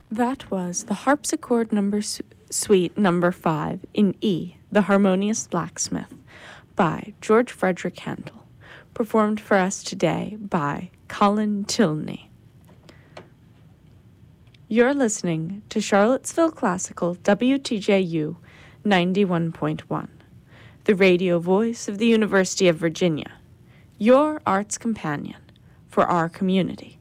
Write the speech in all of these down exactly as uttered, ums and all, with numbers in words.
That was the harpsichord number su- suite number five in E, The Harmonious Blacksmith, by George Frederick Handel, performed for us today by Colin Tilney. You're listening to Charlottesville Classical W T J U ninety-one point one, the radio voice of the University of Virginia, your arts companion for our community.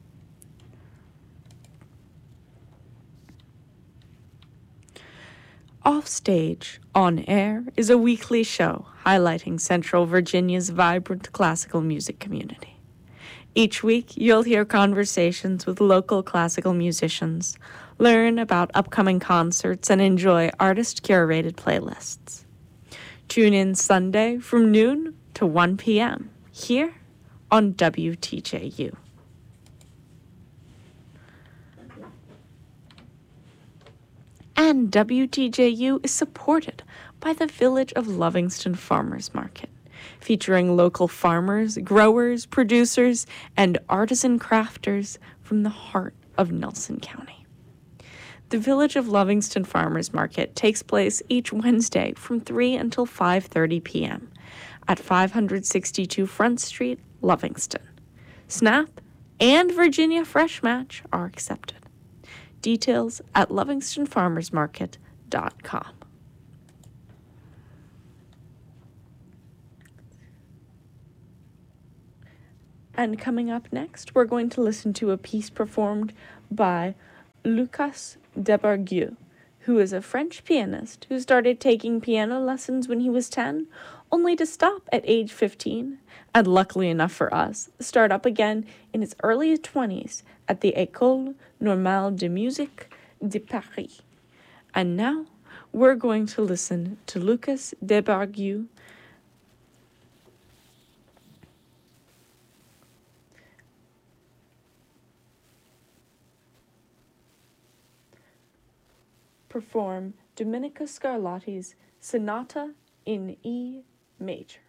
Offstage, On Air is a weekly show highlighting Central Virginia's vibrant classical music community. Each week, you'll hear conversations with local classical musicians, learn about upcoming concerts, and enjoy artist-curated playlists. Tune in Sunday from noon to one p.m. here on W T J U. And W T J U is supported by the Village of Lovingston Farmers Market, featuring local farmers, growers, producers, and artisan crafters from the heart of Nelson County. The Village of Lovingston Farmers Market takes place each Wednesday from three until five thirty p.m. at five sixty-two Front Street, Lovingston. SNAP and Virginia Fresh Match are accepted. Details at lovingston farmers market dot com. And coming up next, we're going to listen to a piece performed by Lucas Debargueux, who is a French pianist who started taking piano lessons when he was ten, only to stop at age fifteen, and luckily enough for us, start up again in his early twenties at the École Normale de Musique de Paris. And now, we're going to listen to Lucas Debargueux perform Domenico Scarlatti's Sonata in E major.